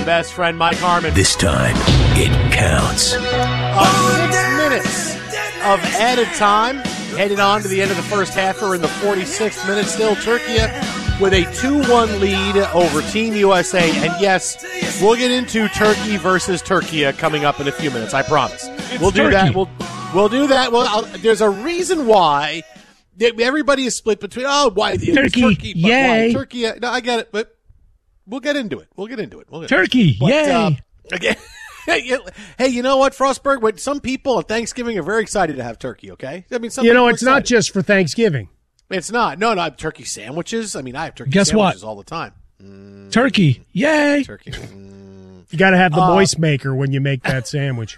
best friend, Mike Harmon. This time, it counts. 6 minutes of added time. Heading on to the end of the first half. We're in the 46th minute still. Turkey with a 2-1 lead over Team USA. And yes, we'll get into Turkey versus Turkey coming up in a few minutes, I promise. We'll do that. We'll do that. Well, there's a reason why everybody is split between, why Turkey, yay. Why Turkey? No, I get it, but we'll get into it. Turkey, yay. Again. Hey, you know what, Frostberg? When some people at Thanksgiving are very excited to have turkey, okay? I mean, it's not just for Thanksgiving. It's not. No, I have turkey sandwiches. I mean, I have turkey sandwiches all the time. Turkey, yay. Turkey. You got to have the moist maker when you make that sandwich.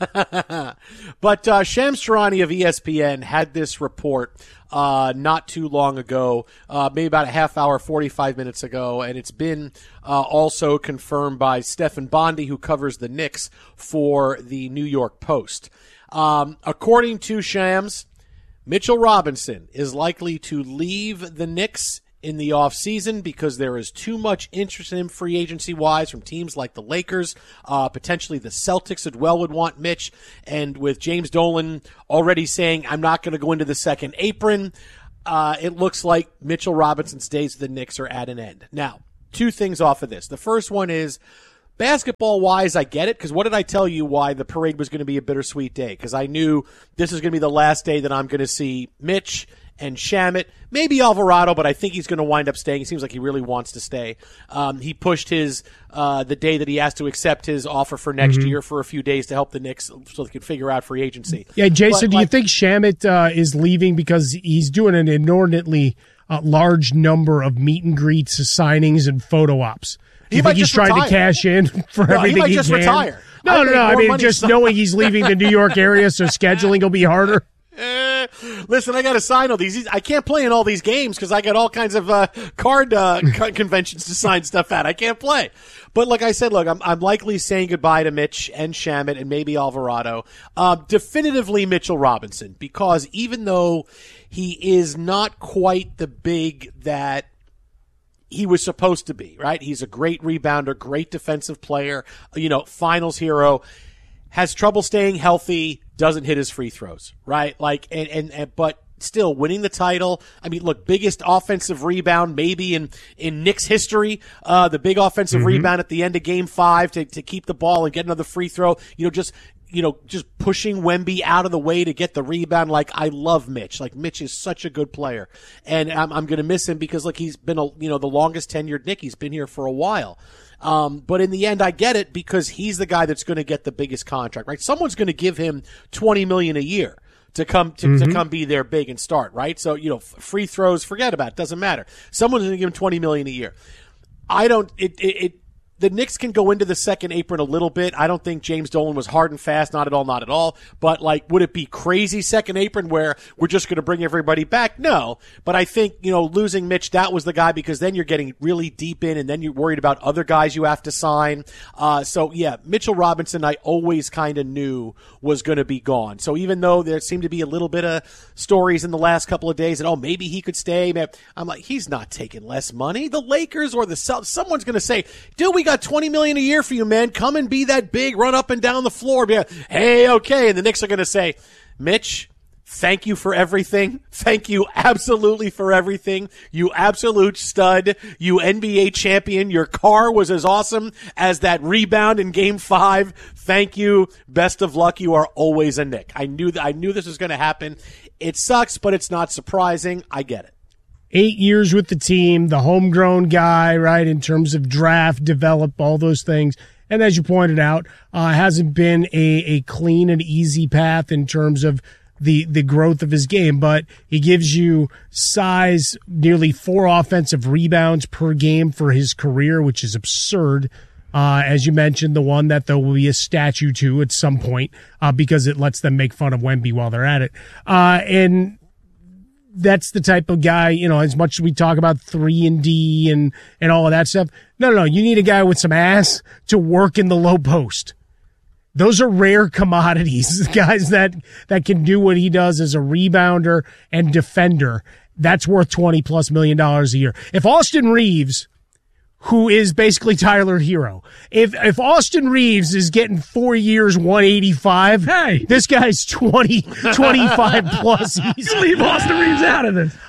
But Shams Charania of ESPN had this report not too long ago, maybe about a half hour, 45 minutes ago, and it's been also confirmed by Stefan Bondy, who covers the Knicks for the New York Post. According to Shams, Mitchell Robinson is likely to leave the Knicks in the offseason because there is too much interest in him free agency-wise from teams like the Lakers. Potentially the Celtics as well would want Mitch. And with James Dolan already saying, I'm not going to go into the second apron, it looks like Mitchell Robinson's days with the Knicks are at an end. Now, two things off of this. The first one is, basketball-wise, I get it, because what did I tell you why the parade was going to be a bittersweet day? Because I knew this is going to be the last day that I'm going to see Mitch and Shamet, maybe Alvarado, but I think he's going to wind up staying. He seems like he really wants to stay. He pushed his the day that he has to accept his offer for next year for a few days to help the Knicks so they could figure out free agency. Yeah, Jason, do you think Shamet is leaving because he's doing an inordinately large number of meet and greets, signings, and photo ops? Do you think he's trying to cash in for everything he might he just can? retire. No. I mean, just knowing he's leaving the New York area, so scheduling will be harder. Listen, I got to sign all these. I can't play in all these games because I got all kinds of card conventions to sign stuff at. I can't play. But like I said, look, I'm likely saying goodbye to Mitch and Shamet and maybe Alvarado. Definitively Mitchell Robinson, because even though he is not quite the big that he was supposed to be, right? He's a great rebounder, great defensive player, finals hero, has trouble staying healthy, doesn't hit his free throws, right? But still winning the title. I mean, look, biggest offensive rebound maybe in Knicks history. The big offensive rebound at the end of Game 5 to keep the ball and get another free throw. Just pushing Wemby out of the way to get the rebound. Like, I love Mitch. Like, Mitch is such a good player. And I'm going to miss him because, look, he's been, the longest tenured Knick. He's been here for a while. But in the end, I get it because he's the guy that's going to get the biggest contract, right? Someone's going to give him $20 million a year to come be there big and start, right? So, free throws, forget about it. Doesn't matter. Someone's going to give him $20 million a year. The Knicks can go into the second apron a little bit. I don't think James Dolan was hard and fast, not at all. But, would it be crazy second apron where we're just going to bring everybody back? No. But I think, losing Mitch, that was the guy because then you're getting really deep in and then you're worried about other guys you have to sign. So, yeah, Mitchell Robinson I always kind of knew was going to be gone. So even though there seemed to be a little bit of stories in the last couple of days that, maybe he could stay, I'm like, he's not taking less money. The Lakers or the Celtics, someone's going to say, dude, we got $20 million a year for you, man. Come and be that big, run up and down the floor. Hey, okay. And the Knicks are going to say, Mitch, thank you for everything. Thank you absolutely for everything. You absolute stud. You NBA champion. Your car was as awesome as that rebound in Game 5. Thank you. Best of luck. You are always a Knick. I knew this was going to happen. It sucks, but it's not surprising. I get it. 8 years with the team, the homegrown guy, right, in terms of draft, develop, all those things. And as you pointed out, hasn't been a clean and easy path in terms of the growth of his game, but he gives you size, nearly 4 offensive rebounds per game for his career, which is absurd. As you mentioned, the one that there will be a statue to at some point, because it lets them make fun of Wemby while they're at it. And that's the type of guy, as much as we talk about 3-and-D and all of that stuff. No. You need a guy with some ass to work in the low post. Those are rare commodities, guys that can do what he does as a rebounder and defender. That's worth $20+ million a year. If Austin Reeves, who is basically Tyler Hero. If Austin Reeves is getting 4 years, 185, hey, this guy's 25 plus. He's leave Austin Reeves out of this.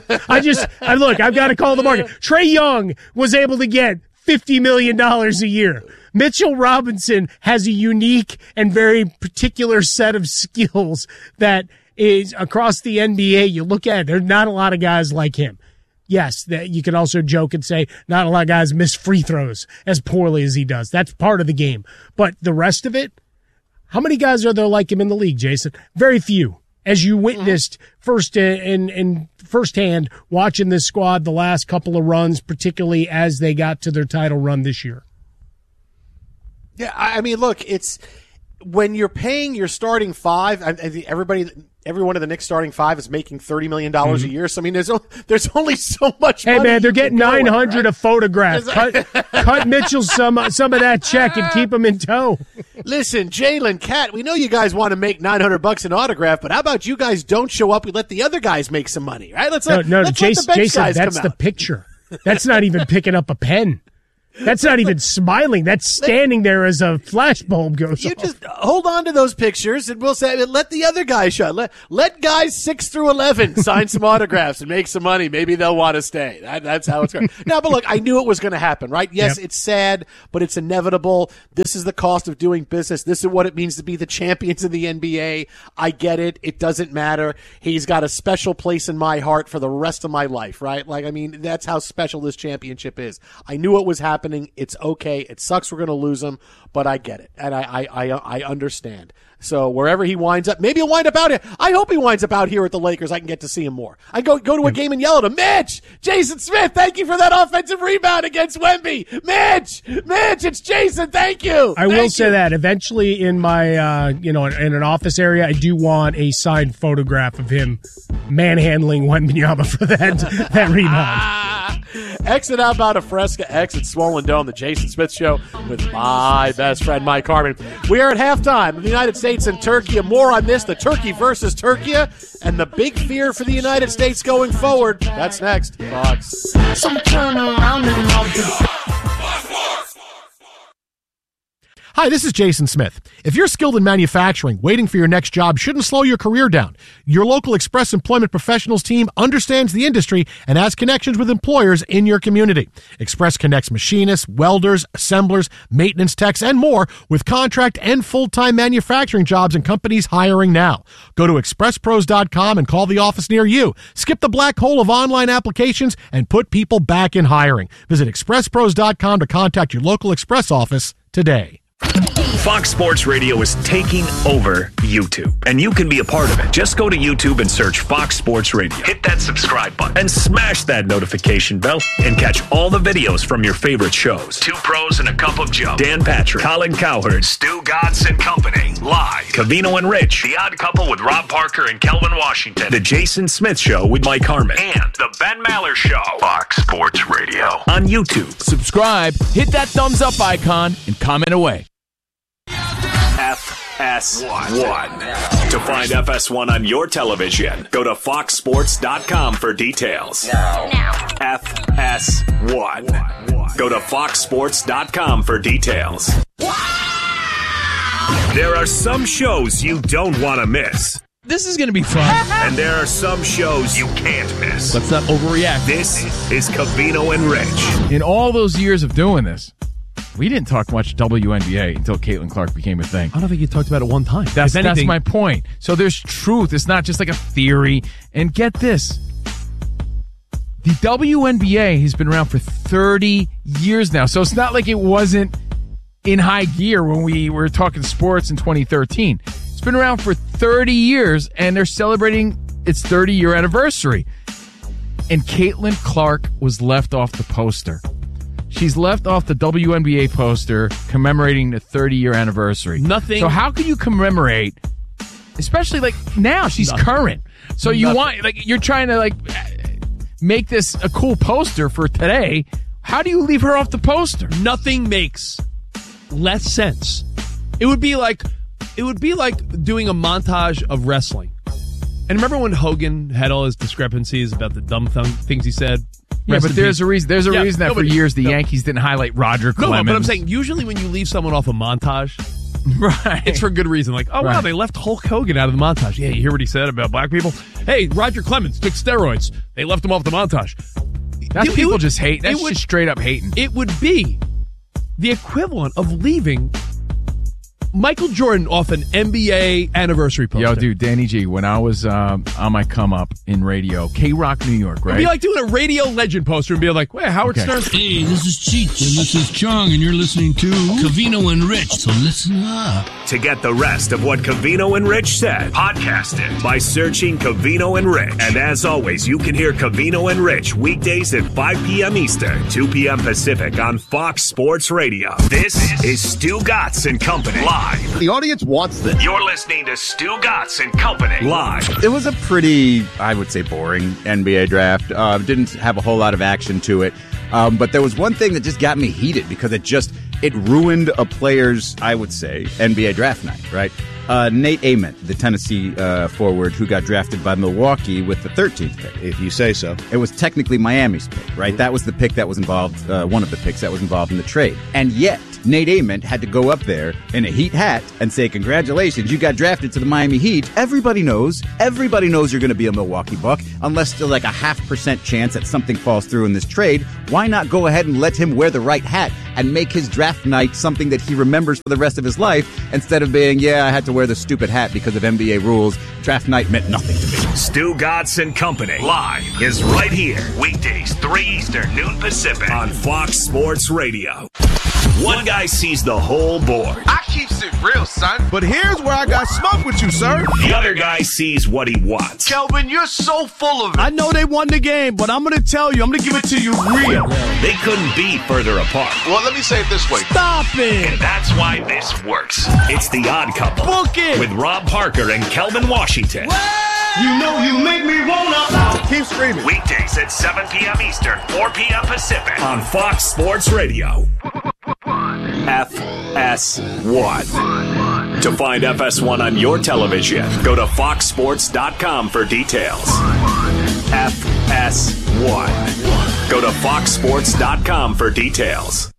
I've got to call the market. Trae Young was able to get $50 million a year. Mitchell Robinson has a unique and very particular set of skills that is across the NBA. You look at it, there's not a lot of guys like him. Yes, that you can also joke and say not a lot of guys miss free throws as poorly as he does. That's part of the game. But the rest of it, how many guys are there like him in the league, Jason? Very few. As you witnessed firsthand watching this squad the last couple of runs, particularly as they got to their title run this year. Yeah, I mean, look, it's when you're paying your starting five. I think every one of the Knicks starting five is making $30 million a year. So I mean, there's only so much. Hey money man, they're getting 900 right? a photograph. Cut Mitchell some of that check and keep him in tow. Listen, Jalen, Cat, we know you guys want to make $900 an autograph, but how about you guys don't show up? We let the other guys make some money, right? Let's let the bench guys that's come the out. picture. That's not even picking up a pen. That's not even smiling. That's standing there as a flashbulb goes You off. just hold on to those pictures, and we'll say, let the other guys show. Let guys 6 through 11 sign some autographs and make some money. Maybe they'll want to stay. That's how it's going. Now, but look, I knew it was going to happen, right? Yes, It's sad, but it's inevitable. This is the cost of doing business. This is what it means to be the champions of the NBA. I get it. It doesn't matter. He's got a special place in my heart for the rest of my life, right? Like, I mean, that's how special this championship is. I knew it was happening. It's okay. It sucks we're going to lose him, but I get it, and I understand. So wherever he winds up, maybe he'll wind up out here. I hope he winds up out here at the Lakers. I can get to see him more. I go to a game and yell at him, Mitch, Jason Smith, thank you for that offensive rebound against Wemby. Mitch, it's Jason, thank you. I will say that eventually in my, in an office area, I do want a signed photograph of him manhandling Wembanyama for that rebound. Exit Outbound of Fresca, exit Swollen Dome, the Jason Smith Show with my best friend, Mike Harmon. We are at halftime of the United States and Turkey. More on this, the Turkey versus Turkey, and the big fear for the United States going forward. That's next. Fox. So turn around and I'll do. Hi, this is Jason Smith. If you're skilled in manufacturing, waiting for your next job shouldn't slow your career down. Your local Express Employment Professionals team understands the industry and has connections with employers in your community. Express connects machinists, welders, assemblers, maintenance techs, and more with contract and full-time manufacturing jobs and companies hiring now. Go to expresspros.com and call the office near you. Skip the black hole of online applications and put people back in hiring. Visit expresspros.com to contact your local Express office today. Fox Sports Radio is taking over YouTube, and you can be a part of it. Just go to YouTube and search Fox Sports Radio. Hit that subscribe button and smash that notification bell and catch all the videos from your favorite shows. Two Pros and a Cup of Joe, Dan Patrick, Colin Cowherd, Stu Godson Company, live. Covino and Rich, The Odd Couple with Rob Parker and Kelvin Washington, The Jason Smith Show with Mike Harmon, and The Ben Maller Show. Fox Sports Radio on YouTube. Subscribe, hit that thumbs up icon, and comment away. FS1. To find FS1 on your television, go to foxsports.com for details. Now. FS1. Go to foxsports.com for details. There are some shows you don't want to miss. This is going to be fun. And there are some shows you can't miss. Let's not overreact. This is Covino and Rich. In all those years of doing this, we didn't talk much WNBA until Caitlin Clark became a thing. I don't think you talked about it one time. That's my point. So there's truth. It's not just like a theory. And get this. The WNBA has been around for 30 years now. So it's not like it wasn't in high gear when we were talking sports in 2013. It's been around for 30 years, and they're celebrating its 30-year anniversary. And Caitlin Clark was left off the poster. She's left off the WNBA poster commemorating the 30-year anniversary. Nothing. So how can you commemorate, especially like now? She's current. So you want, like, you're trying to like make this a cool poster for today. How do you leave her off the poster? Nothing makes less sense. It would be like doing a montage of wrestling. And remember when Hogan had all his discrepancies about the dumb things he said? Yeah, Rest but in there's peace. a reason. There's a reason that for years the Yankees didn't highlight Roger Clemens. No, but I'm saying usually when you leave someone off a montage, right? it's for good reason. Like, oh, wow, Right. they left Hulk Hogan out of the montage. Yeah, you hear what he said about black people? Hey, Roger Clemens took steroids. They left him off the montage. That's It people would- just hate. That's it would- just straight up hating. It would be the equivalent of leaving Michael Jordan off an NBA anniversary poster. Yo, dude, Danny G, when I was on my come up in radio, K-Rock, New York, right? It'd be like doing a radio legend poster and be like, wait, Howard Okay. Stern. Hey, this is Cheech, and this is Chung, and you're listening to Covino and Rich, so listen up. To get the rest of what Covino and Rich said, podcast it by searching Covino and Rich. And as always, you can hear Covino and Rich weekdays at 5 p.m. Eastern, 2 p.m. Pacific on Fox Sports Radio. This is Stu Gatz and Company live. The audience wants this. You're listening to Stu Gatz and Company live. It was a pretty, I would say, boring NBA draft. Didn't have a whole lot of action to it. But there was one thing that just got me heated because it ruined a player's, I would say, NBA draft night, right? Nate Ament, the Tennessee forward who got drafted by Milwaukee with the 13th pick. If you say so. It was technically Miami's pick, right? That was the pick that was involved, one of the picks that was involved in the trade. And yet, Nate Ament had to go up there in a Heat hat and say, congratulations, you got drafted to the Miami Heat. Everybody knows you're going to be a Milwaukee Buck, unless there's like a 0.5% chance that something falls through in this trade. Why not go ahead and let him wear the right hat and make his draft night something that he remembers for the rest of his life, instead of being, I had to wear the stupid hat because of NBA rules. Draft night meant nothing to me. Stu Gatz and Company live is right here. Weekdays, 3 Eastern, noon Pacific on Fox Sports Radio. One guy sees the whole board. I keeps it real, son. But here's where I got smoke with you, sir. The other guy sees what he wants. Kelvin, you're so full of it. I know they won the game, but I'm going to tell you, I'm going to give it to you real. They couldn't be further apart. Well, let me say it this way. Stop it. And that's why this works. It's The Odd Couple. Book it. With Rob Parker and Kelvin Washington. You know you make me wanna keep screaming. Weekdays at 7 p.m. Eastern, 4 p.m. Pacific on Fox Sports Radio. FS1. To find FS1 on your television, go to foxsports.com for details. FS1. Go to foxsports.com for details.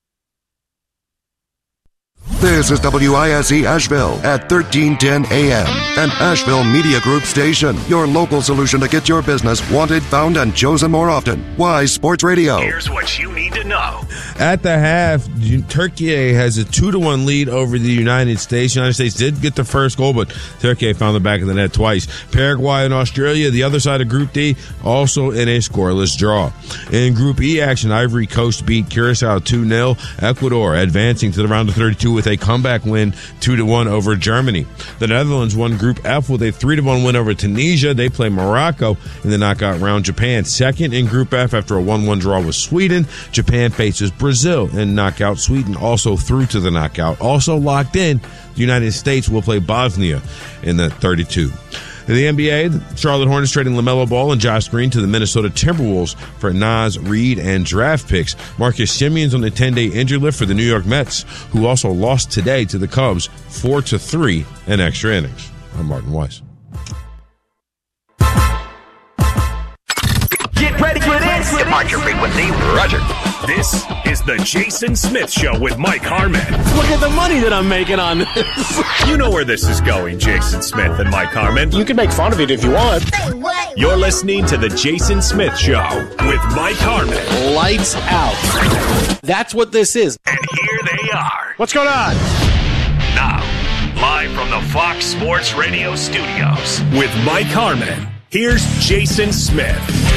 This is WISE Asheville at 1310 AM, an Asheville Media Group station. Your local solution to get your business wanted, found, and chosen more often. Wise Sports Radio. Here's what you need to know. At the half, Turkey has a 2-1 lead over the United States. The United States did get the first goal, but Turkey found the back of the net twice. Paraguay and Australia, the other side of Group D, also in a scoreless draw. In Group E action, Ivory Coast beat Curacao 2-0. Ecuador advancing to the round of 32 with a comeback win 2-1 over Germany. The Netherlands won Group F with a 3-1 win over Tunisia. They play Morocco in the knockout round. Japan second in Group F after a 1-1 draw with Sweden. Japan faces Brazil in knockout. Sweden also through to the knockout. Also locked in, the United States will play Bosnia in the 32. In the NBA, the Charlotte Hornets trading LaMelo Ball and Josh Green to the Minnesota Timberwolves for Naz Reid and draft picks. Marcus Simeon's on the 10-day injury list for the New York Mets, who also lost today to the Cubs 4-3 in extra innings. I'm Martin Weiss. Get ready for this. Departure frequency, Roger. This is the Jason Smith Show with Mike Harmon. Look at the money that I'm making on this. You know where this is going, Jason Smith and Mike Harmon. You can make fun of it if you want. You're listening to the Jason Smith Show with Mike Harmon. Lights out. That's what this is. And here they are. What's going on? Now, live from the Fox Sports Radio studios with Mike Harmon. Here's Jason Smith.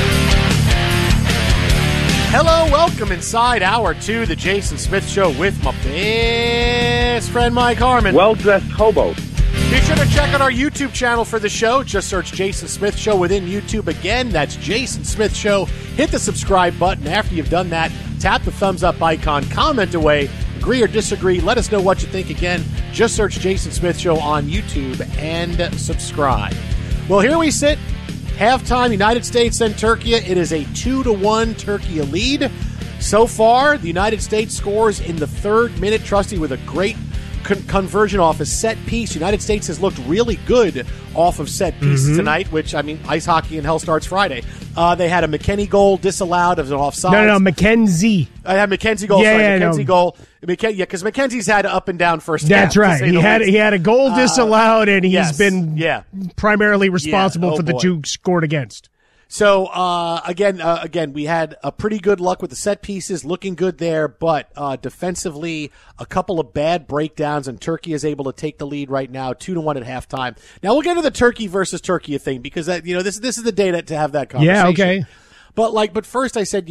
Hello, welcome inside Hour 2, the Jason Smith Show with my best friend Mike Harmon. Well-dressed hobo. Be sure to check out our YouTube channel for the show. Just search Jason Smith Show within YouTube. Again, that's Jason Smith Show. Hit the subscribe button. After you've done that, tap the thumbs up icon, comment away, agree or disagree. Let us know what you think. Again, just search Jason Smith Show on YouTube and subscribe. Well, here we sit. Halftime, United States and Turkey. It is a 2-1 Turkey lead. So far, the United States scores in the third minute. Trusty with a great conversion off a set piece. United States has looked really good off of set pieces tonight, which, I mean, ice hockey and hell starts Friday. They had a McKennie goal disallowed as an offside. No, McKenzie. I had McKenzie goal. McKenzie goal. Because McKenzie's had up and down first half. That's right. He had a goal disallowed, and he's been primarily responsible for the two scored against. So, again, we had a pretty good luck with the set pieces, looking good there, but defensively, a couple of bad breakdowns, and Turkey is able to take the lead right now, 2-1 at halftime. Now, we'll get to the Turkey versus Turkey thing, because that, this is the day to have that conversation. Yeah, okay. But first I said,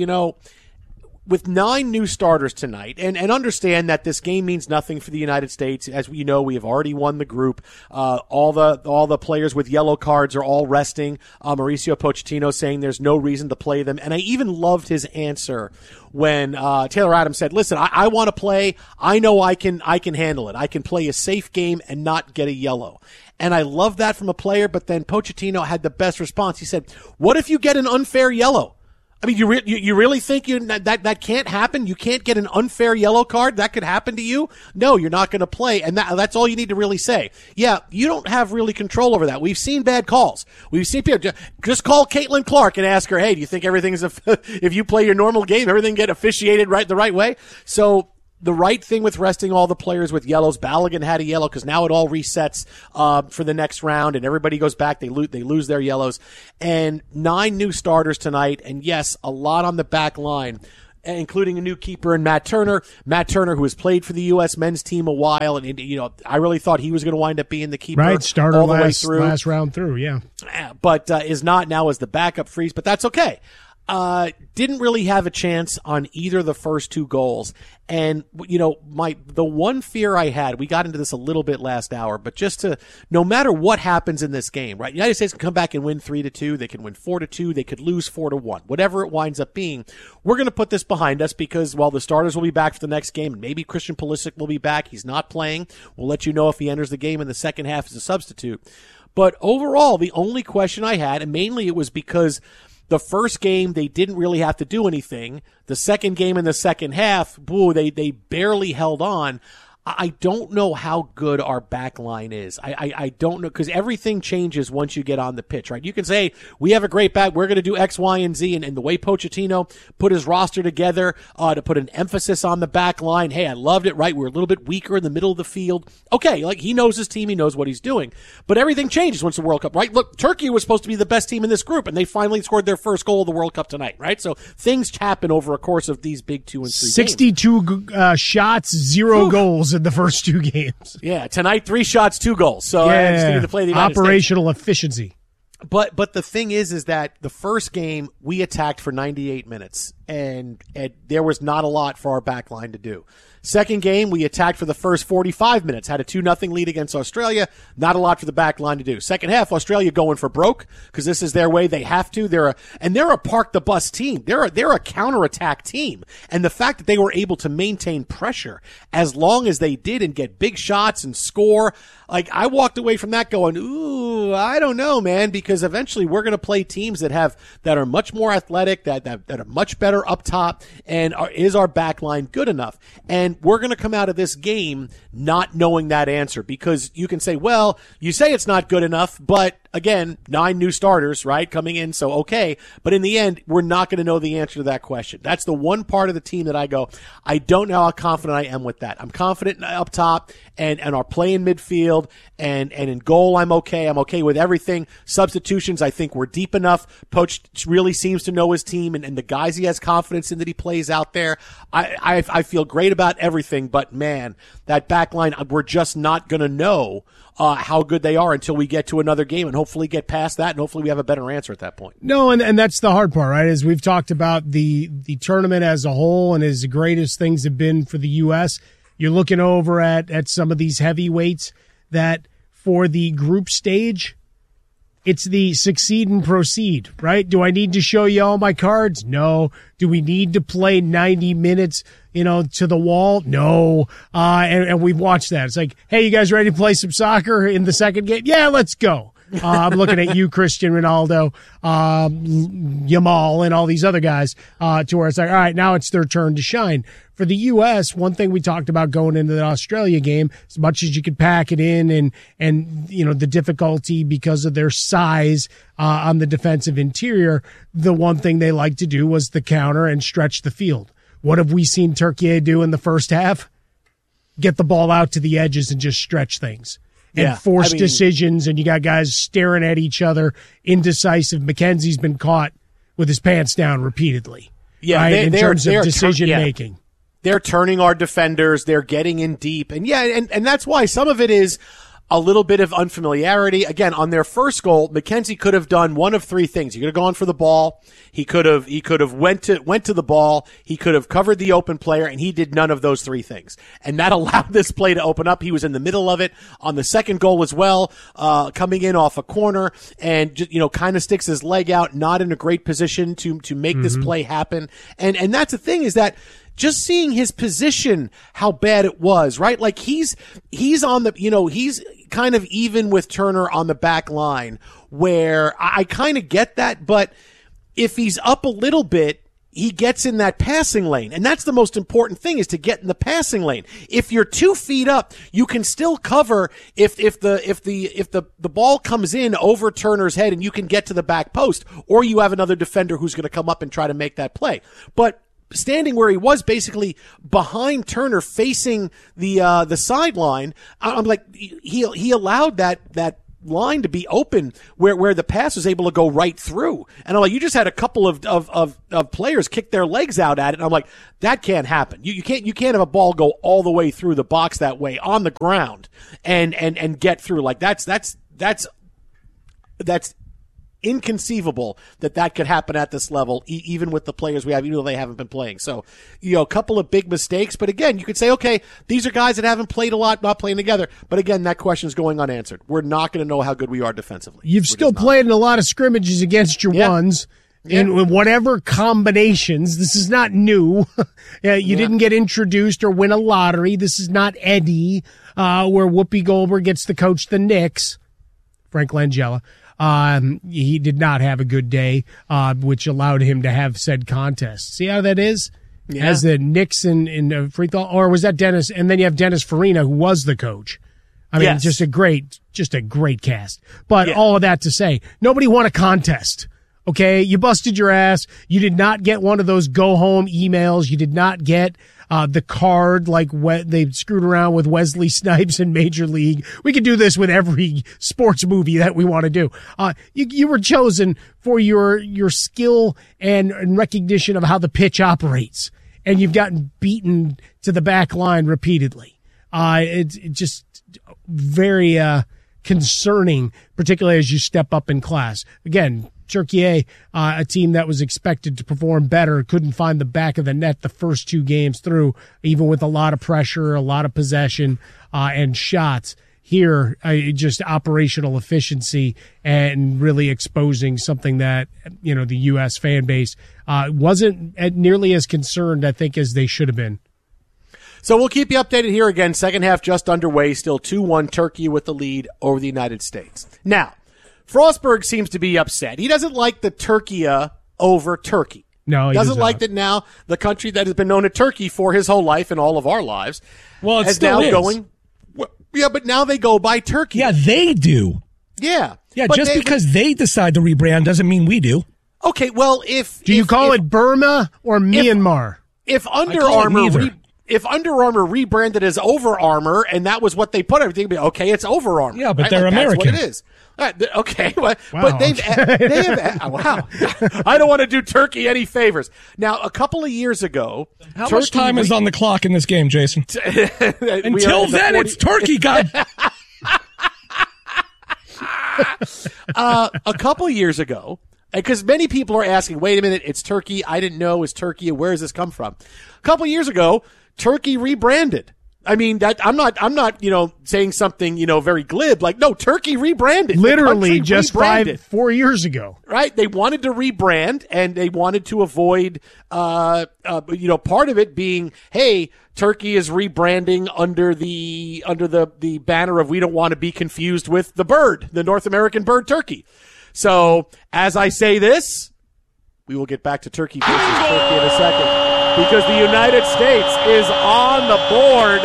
with 9 new starters tonight, and understand that this game means nothing for the United States. As we know, we have already won the group. All the players with yellow cards are all resting. Mauricio Pochettino saying there's no reason to play them. And I even loved his answer when Taylor Adams said, listen, I want to play. I know I can handle it. I can play a safe game and not get a yellow. And I love that from a player, but then Pochettino had the best response. He said, what if you get an unfair yellow? I mean, you really think that can't happen? You can't get an unfair yellow card? That could happen to you? No, you're not going to play. And that's all you need to really say. Yeah, you don't have really control over that. We've seen bad calls. We've seen people just call Caitlin Clark and ask her, hey, do you think everything is, if you play your normal game, everything get officiated the right way? So, the right thing with resting all the players with yellows. Balogun had a yellow because now it all resets for the next round, and everybody goes back. They lose their yellows. And 9 new starters tonight, and yes, a lot on the back line, including a new keeper in Matt Turner. Matt Turner, who has played for the U.S. men's team a while, and I really thought he was going to wind up being the keeper. Right, starter all the way through. Last round through, yeah. But is not now as the backup freeze, but that's okay. Didn't really have a chance on either of the first 2 goals. And, the one fear I had, we got into this a little bit last hour, but no matter what happens in this game, right? United States can come back and win 3-2. They can win 4-2. They could lose 4-1. Whatever it winds up being, we're going to put this behind us because while the starters will be back for the next game, and maybe Christian Pulisic will be back. He's not playing. We'll let you know if he enters the game in the second half as a substitute. But overall, the only question I had, and mainly it was because the first game, they didn't really have to do anything. The second game in the second half, they barely held on. I don't know how good our back line is. I don't know, because everything changes once you get on the pitch, right? You can say, we have a great back, we're going to do X, Y, and Z, and the way Pochettino put his roster together to put an emphasis on the back line, hey, I loved it, right? We're a little bit weaker in the middle of the field. Okay, he knows his team, he knows what he's doing. But everything changes once the World Cup, right? Look, Turkey was supposed to be the best team in this group, and they finally scored their first goal of the World Cup tonight, right? So things happen over a course of these big 2 and 3 62 games. Shots, 0 goals in the first 2 games. Yeah, tonight 3 shots, 2 goals. So I just need to play the United operational States. Efficiency. But the thing is that the first game we attacked for 98 minutes, and there was not a lot for our back line to do. Second game, we attacked for the first 45 minutes, had a 2-0 lead against Australia. Not a lot for the back line to do. Second half, Australia going for broke because this is their way. They have to. They're a park the bus team. They're a counterattack team. And the fact that they were able to maintain pressure as long as they did and get big shots and score, I walked away from that going, ooh, I don't know, man, because eventually we're going to play teams that are much more athletic, that are much better up top, and is our back line good enough? And we're going to come out of this game not knowing that answer, because you can say, well, you say it's not good enough, but again, 9 new starters, right, coming in, so okay. But in the end, we're not going to know the answer to that question. That's the one part of the team that I go, I don't know how confident I am with that. I'm confident up top and our play in midfield and in goal, I'm okay. I'm okay with everything. Substitutions, I think we're deep enough. Poch really seems to know his team and the guys he has confidence in that he plays out there. I feel great about everything, but man, that back line, we're just not going to know how good they are until we get to another game and hopefully get past that, and hopefully we have a better answer at that point. No, and that's the hard part, right? As we've talked about the tournament as a whole and as the greatest things have been for the U.S., you're looking over at some of these heavyweights that for the group stage, it's the succeed and proceed, right? Do I need to show you all my cards? No. Do we need to play 90 minutes, to the wall? No. And we've watched that. It's like, hey, you guys ready to play some soccer in the second game? Yeah, let's go. I'm looking at you, Cristiano Ronaldo, Yamal, and all these other guys, to where it's like, all right, now it's their turn to shine. For the U.S., one thing we talked about going into the Australia game, as much as you could pack it in and the difficulty because of their size on the defensive interior, the one thing they like to do was the counter and stretch the field. What have we seen Turkey do in the first half? Get the ball out to the edges and just stretch things. And force decisions, and you got guys staring at each other, indecisive. McKenzie's been caught with his pants down repeatedly. Yeah, right? In terms of decision making. They're turning our defenders. They're getting in deep. And and that's why some of it is a little bit of unfamiliarity. Again, on their first goal, McKenzie could have done one of three things. He could have gone for the ball. He could have went to the ball. He could have covered the open player, and he did none of those three things. And that allowed this play to open up. He was in the middle of it on the second goal as well, coming in off a corner, and kind of sticks his leg out, not in a great position to make this play happen. And that's the thing, is that just seeing his position, how bad it was, right? Like he's on the, he's kind of even with Turner on the back line, where I kind of get that, but if he's up a little bit, he gets in that passing lane. And that's the most important thing, is to get in the passing lane. If you're 2 feet up, you can still cover if the ball comes in over Turner's head and you can get to the back post, or you have another defender who's going to come up and try to make that play. But standing where he was, basically behind Turner, facing the sideline, I'm like, he allowed that line to be open where the pass was able to go right through. And I'm like, you just had a couple of players kick their legs out at it. And I'm like, that can't happen. You can't have a ball go all the way through the box that way on the ground and get through. Like that's inconceivable that could happen at this level, even with the players we have, even though they haven't been playing. So, a couple of big mistakes. But again, you could say, okay, these are guys that haven't played a lot, not playing together. But again, that question is going unanswered. We're not going to know how good we are defensively. You've still played in a lot of scrimmages against your ones. In whatever combinations. This is not new. You didn't get introduced or win a lottery. This is not Eddie, where Whoopi Goldberg gets to coach the Knicks. Frank Langella. He did not have a good day, which allowed him to have said contest. See how that is? Yeah. As the Knicks in free throw, or was that Dennis? And then you have Dennis Farina, who was the coach. I mean, just a great cast. But all of that to say, nobody won a contest. Okay, you busted your ass. You did not get one of those go home emails. You did not get the card like they screwed around with Wesley Snipes in Major League. We could do this with every sports movie that we want to do. You were chosen for your skill and recognition of how the pitch operates, and you've gotten beaten to the back line repeatedly. It's just very concerning, particularly as you step up in class. Again, Turkey, a team that was expected to perform better, couldn't find the back of the net the first 2 games through, even with a lot of pressure, a lot of possession, and shots. Here, just operational efficiency and really exposing something that, the U.S. fan base wasn't nearly as concerned, I think, as they should have been. So we'll keep you updated here again. Second half just underway, still 2-1 Turkey with the lead over the United States. Now, Frostberg seems to be upset. He doesn't like the Turkey over Turkey. No, he doesn't like that now the country that has been known as Turkey for his whole life and all of our lives. Well, it's still now going. Yeah, but now they go by Turkey. Yeah, they do. Yeah. Yeah, just because they decide to rebrand doesn't mean we do. Okay, well, do you call it Burma or Myanmar? If Under Armour rebranded as Over Armour, and that was what they put everything, okay, it's Over Armour. Yeah, but they're American. That's what it is. Okay, but they have. Wow, I don't want to do Turkey any favors. Now, a couple of years ago, how much time is on the clock in this game, Jason? Until then, it's Turkey. God. A couple of years ago, because many people are asking, wait a minute, it's Turkey. I didn't know it was Turkey. Where does this come from? A couple of years ago, Turkey rebranded. I mean, that I'm not, saying something, very glib. Like, no, Turkey rebranded. Literally just 4 years ago. Right. They wanted to rebrand, and they wanted to avoid, part of it being, hey, Turkey is rebranding under the banner of we don't want to be confused with the bird, the North American bird turkey. So as I say this, we will get back to Turkey versus Turkey in a second. Because the United States is on the board.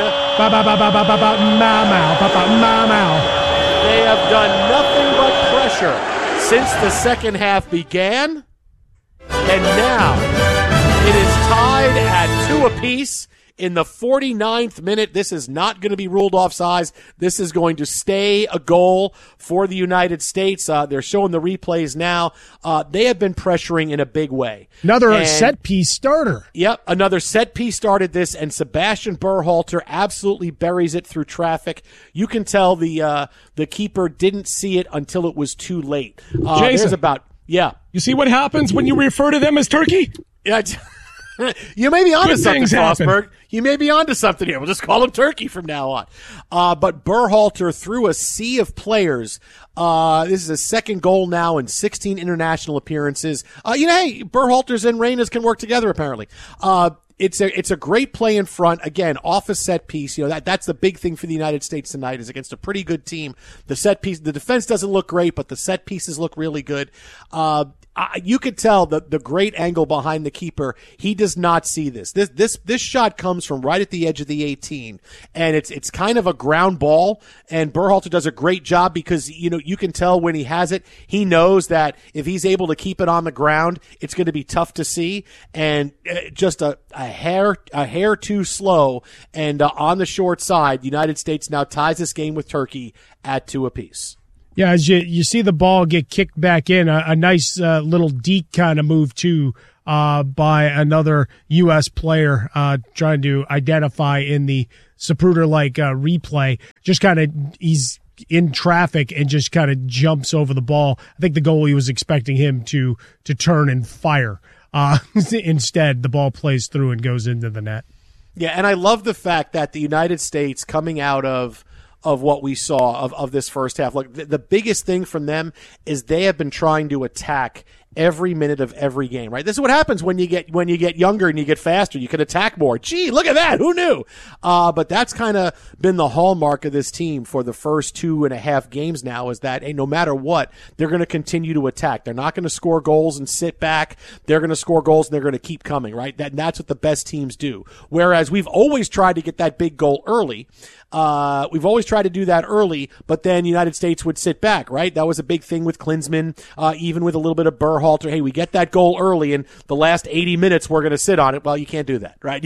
They have done nothing but pressure since the second half began. And now it is tied at 2 apiece in the 49th minute. This is not going to be ruled offsides. This is going to stay a goal for the United States. They're showing the replays now. They have been pressuring in a big way. Another set-piece starter. Yep, another set-piece started this, and Sebastian Berhalter absolutely buries it through traffic. You can tell the keeper didn't see it until it was too late. Jason, you see what happens when you refer to them as Turkey? Yeah. You may be onto something, Frostberg. You may be onto something here. We'll just call him Turkey from now on. But Berhalter, through a sea of players, this is his second goal now in 16 international appearances. Hey, Berhalter's and Reynas can work together, apparently. It's a great play in front. Again, off a set piece. That's the big thing for the United States tonight, is against a pretty good team. The set piece, the defense doesn't look great, but the set pieces look really good. You could tell the great angle behind the keeper. He does not see this. This shot comes from right at the edge of the 18, and it's kind of a ground ball. And Berhalter does a great job because you can tell when he has it. He knows that if he's able to keep it on the ground, it's going to be tough to see. And just a hair too slow. And on the short side, the United States now ties this game with Turkey at 2 apiece. Yeah, as you see the ball get kicked back in, a nice little deke kind of move too by another U.S. player trying to identify in the Zapruder-like replay. Just kind of, he's in traffic and just kind of jumps over the ball. I think the goalie was expecting him to turn and fire. Instead, the ball plays through and goes into the net. Yeah, and I love the fact that the United States, coming out of what we saw of this first half. Look, the biggest thing from them is they have been trying to attack every minute of every game, right? This is what happens when you get younger and you get faster. You can attack more. Gee, look at that. Who knew? But that's kind of been the hallmark of this team for the first 2.5 games now, is that, hey, no matter what, they're going to continue to attack. They're not going to score goals and sit back. They're going to score goals and they're going to keep coming, right? That's what the best teams do. Whereas we've always tried to get that big goal early. We've always tried to do that early, but then the United States would sit back, right? That was a big thing with Klinsmann, even with a little bit of Berhalter. Hey, we get that goal early, and the last 80 minutes we're going to sit on it. Well, you can't do that, right?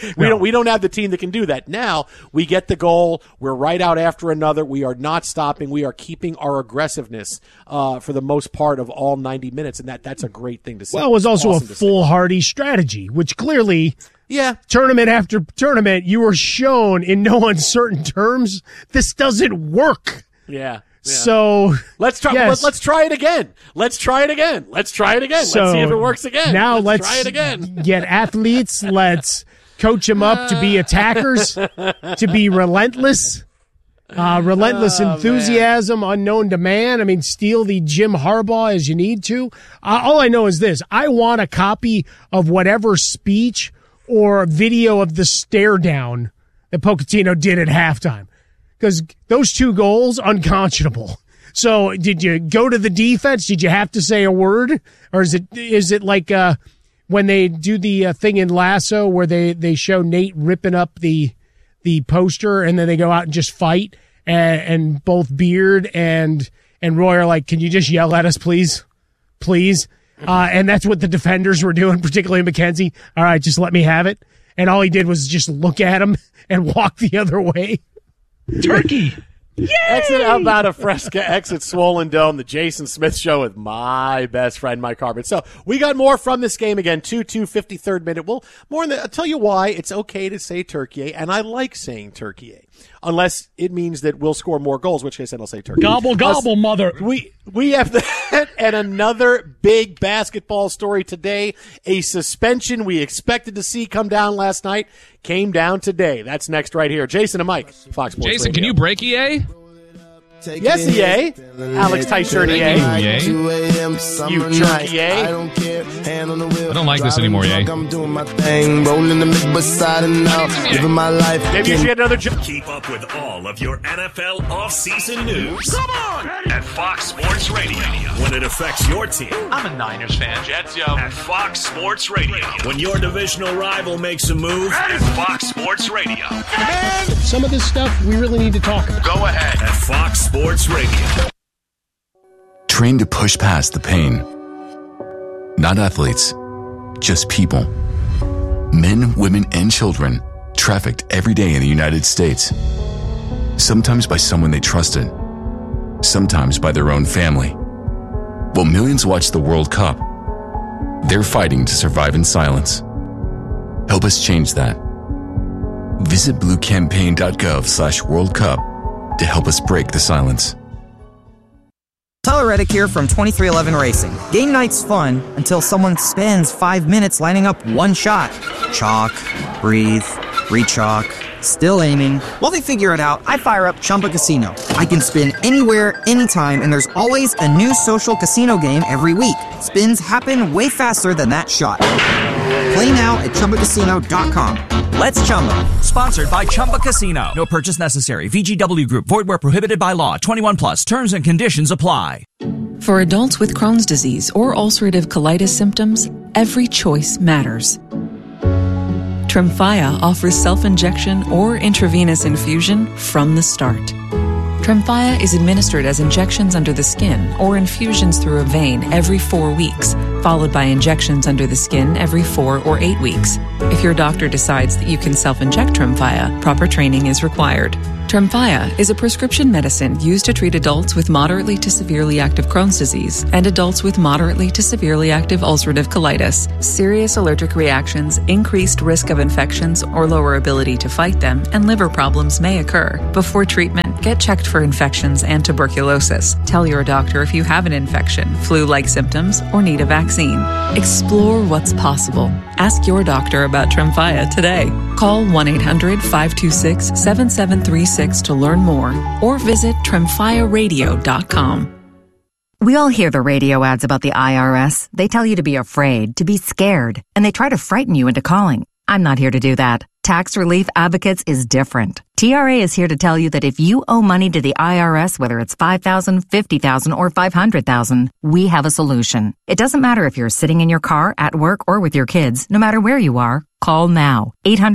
We don't have the team that can do that. Now we get the goal. We're right out after another. We are not stopping. We are keeping our aggressiveness for the most part of all 90 minutes, and that's a great thing to see. Well, it was also a foolhardy strategy, which clearly. Yeah. Tournament after tournament, you were shown in no uncertain terms, this doesn't work. Yeah. So let's try. Yes. Let's try it again. Let's try it again. Let's try it again. So let's see if it works again. Now let's try it again. Get athletes. Let's coach them up to be attackers, to be relentless. Relentless enthusiasm, unknown to man. I mean, steal the Jim Harbaugh as you need to. All I know is this: I want a copy of whatever speech or video of the stare down that Pochettino did at halftime. Because those 2 goals, unconscionable. So did you go to the defense? Did you have to say a word? Or is it like when they do the thing in Lasso where they show Nate ripping up the poster and then they go out and just fight, and both Beard and Roy are like, can you just yell at us, please? Please? And that's what the defenders were doing, particularly McKenzie. All right, just let me have it. And all he did was just look at him and walk the other way. Turkey. Yay! Exit About a Fresca, exit Swollen Dome, the Jason Smith Show with my best friend, Mike Harmon. So we got more from this game again, 2-2, 53rd minute. Well, I'll tell you why it's okay to say Turkey, and I like saying Turkey, unless it means that we'll score more goals, which case then I'll say Turkey. Gobble, gobble, mother. We have the And another big basketball story today. A suspension we expected to see come down last night came down today. That's next right here. Jason and Mike, Fox Sports Jason, Radio. Can you break EA? Yes, EA. Alex Tyshirt, EA. You jerk, EA. I don't like this anymore, EA. I'm doing my thing, rolling the mid beside and out, living my life. Maybe you should get another job. Keep up with all of your NFL offseason news. Come on! At Fox Sports Radio. When it affects your team. I'm a Niners fan. Jets, yo. At Fox Sports Radio. When your divisional rival makes a move. At Fox Sports Radio. Man, some of this stuff we really need to talk about. Go ahead. At Fox Sports Radio. Trained to push past the pain. Not athletes, just people. Men, women, and children trafficked every day in the United States. Sometimes by someone they trusted, sometimes by their own family. While millions watch the World Cup, they're fighting to survive in silence. Help us change that. Visit bluecampaign.gov/World Cup to help us break the silence. Tyler Reddick here from 2311 Racing. Game night's fun until someone spends 5 minutes lining up one shot. Chalk, breathe, re-chalk, still aiming. While they figure it out, I fire up Chumba Casino. I can spin anywhere, anytime, and there's always a new social casino game every week. Spins happen way faster than that shot. Play now at ChumbaCasino.com. Let's Chumba. Sponsored by Chumba Casino. No purchase necessary. VGW Group. Void where prohibited by law. 21 plus. Terms and conditions apply. For adults with Crohn's disease or ulcerative colitis symptoms, every choice matters. Tremfya offers self-injection or intravenous infusion from the start. Tremfya is administered as injections under the skin or infusions through a vein every 4 weeks, followed by injections under the skin every 4 or 8 weeks. If your doctor decides that you can self-inject Tremfya, proper training is required. Tremfya is a prescription medicine used to treat adults with moderately to severely active Crohn's disease and adults with moderately to severely active ulcerative colitis. Serious allergic reactions, increased risk of infections or lower ability to fight them, and liver problems may occur. Before treatment, get checked for infections and tuberculosis. Tell your doctor if you have an infection, flu-like symptoms, or need a vaccine. Explore what's possible. Ask your doctor about Tremfya today. Call 1-800-526-7736 to learn more or visit TremfyaRadio.com. We all hear the radio ads about the IRS. They tell you to be afraid, to be scared, and they try to frighten you into calling. I'm not here to do that. Tax Relief Advocates is different. TRA is here to tell you that if you owe money to the IRS, whether it's $5,000, $50,000, or $500,000, we have a solution. It doesn't matter if you're sitting in your car, at work, or with your kids. No matter where you are, call now.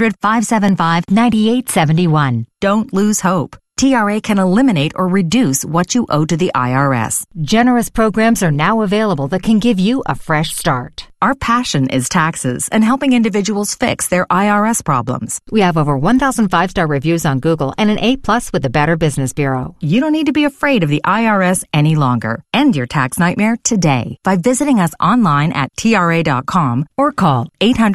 800-575-9871. Don't lose hope. TRA can eliminate or reduce what you owe to the IRS. Generous programs are now available that can give you a fresh start. Our passion is taxes and helping individuals fix their IRS problems. We have over 1,000 5-star reviews on Google and an A+ with the Better Business Bureau. You don't need to be afraid of the IRS any longer. End your tax nightmare today by visiting us online at TRA.com or call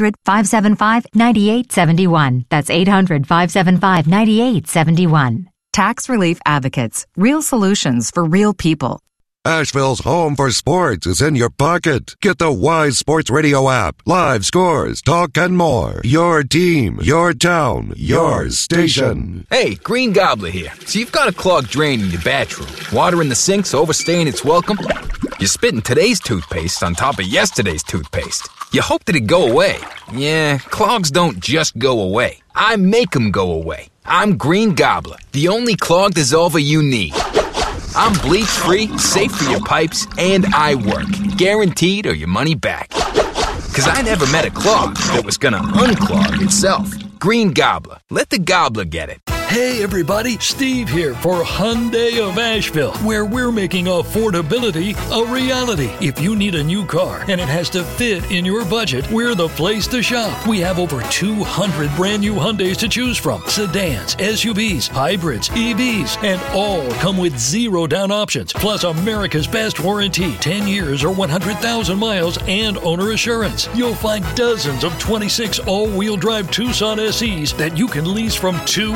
800-575-9871. That's 800-575-9871. Tax Relief Advocates. Real solutions for real people. Asheville's home for sports is in your pocket. Get the Wise Sports Radio app. Live scores, talk, and more. Your team, your town, your station. Hey, Green Gobbler here. So you've got a clogged drain in your bathroom. Water in the sink's overstaying its welcome. You're spitting today's toothpaste on top of yesterday's toothpaste. You hope that it go away. Yeah, clogs don't just go away. I make them go away. I'm Green Gobbler, the only clog dissolver you need. I'm bleach-free, safe for your pipes, and I work. Guaranteed or your money back. 'Cause I never met a clog that was gonna unclog itself. Green Gobbler. Let the gobbler get it. Hey everybody, Steve here for Hyundai of Asheville, where we're making affordability a reality. If you need a new car and it has to fit in your budget, we're the place to shop. We have over 200 brand new Hyundais to choose from. Sedans, SUVs, hybrids, EVs, and all come with 0 down options. Plus America's best warranty, 10 years or 100,000 miles and owner assurance. You'll find dozens of 26 all-wheel drive Tucson SEs that you can lease from $289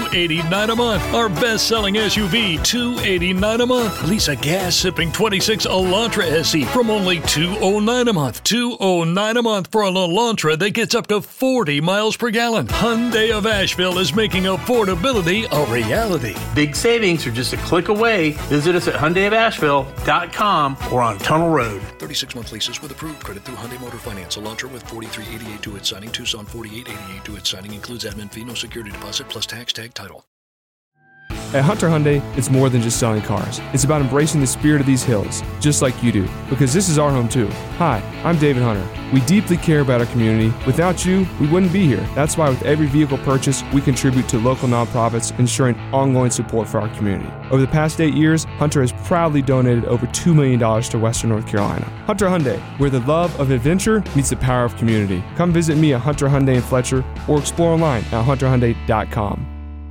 $289 a month. Our best-selling SUV, $289 a month. Lease a gas-sipping 26 Elantra SE from only $209 a month. $209 a month for an Elantra that gets up to 40 miles per gallon. Hyundai of Asheville is making affordability a reality. Big savings are just a click away. Visit us at HyundaiofAsheville.com or on Tunnel Road. 36-month leases with approved credit through Hyundai Motor Finance. Elantra with $43.88 due at signing. Tucson $48.88 due at signing. Includes admin fee, no security deposit, plus tax, tag, title. At Hunter Hyundai, it's more than just selling cars. It's about embracing the spirit of these hills, just like you do, because this is our home too. Hi, I'm David Hunter. We deeply care about our community. Without you, we wouldn't be here. That's why with every vehicle purchase, we contribute to local nonprofits, ensuring ongoing support for our community. Over the past 8 years, Hunter has proudly donated over $2 million to Western North Carolina. Hunter Hyundai, where the love of adventure meets the power of community. Come visit me at Hunter Hyundai in Fletcher or explore online at hunterhyundai.com.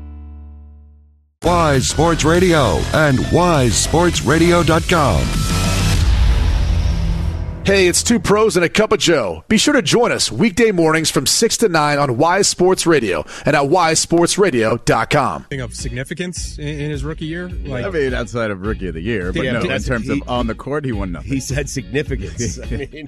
Wise Sports Radio and wisesportsradio.com. Hey, it's two pros and a cup of Joe. Be sure to join us weekday mornings from 6 to 9 on Wise Sports Radio and at wisesportsradio.com. Of significance in his rookie year? I mean, outside of Rookie of the Year, but no, in terms of on the court, he won nothing. He said significance. I mean,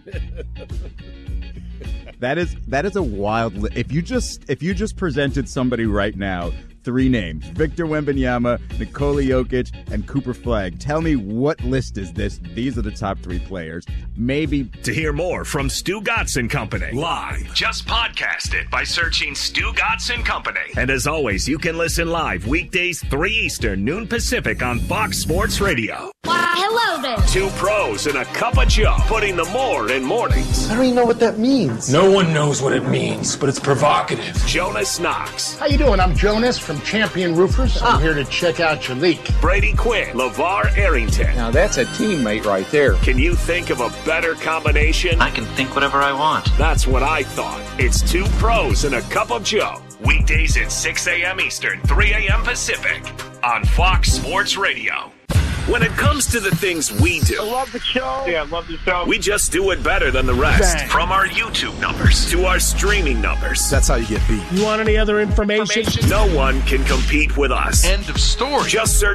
that is a wild. If you just presented somebody right now, 3 names: Victor Wembanyama, Nikola Jokic, and Cooper Flagg. Tell me, what list is this? These are the top 3 players. Maybe. To hear more from Stu Gatz and Company live, just podcast it by searching Stu Gatz and Company. And as always, you can listen live weekdays 3 Eastern, noon Pacific on Fox Sports Radio. Why, hello there. Two pros and a cup of Joe, putting the more in mornings. I don't even know what that means. No one knows what it means, but it's provocative. Jonas Knox. How you doing? I'm Jonas from Champion Roofers. I'm here to check out your leak. Brady Quinn. LeVar Arrington. Now that's a teammate right there. Can you think of a better combination? I can think whatever I want. That's what I thought. It's two pros and a cup of Joe. Weekdays at 6 a.m. Eastern, 3 a.m. Pacific on Fox Sports Radio. When it comes to the things we do, I love the show. Yeah, I love the show. We just do it better than the rest. Bang. From our YouTube numbers to our streaming numbers. That's how you get beat. You want any other information? No one can compete with us. End of story. Just search